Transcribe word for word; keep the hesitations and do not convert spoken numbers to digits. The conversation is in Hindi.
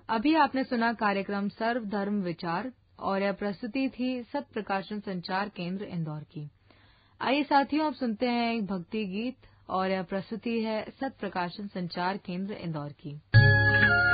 अभी आपने सुना कार्यक्रम सर्वधर्म विचार और यह प्रस्तुति थी सत प्रकाशन संचार केंद्र इंदौर की। आइए साथियों, अब सुनते हैं एक भक्ति गीत और यह प्रस्तुति है सत प्रकाशन संचार केंद्र इंदौर की।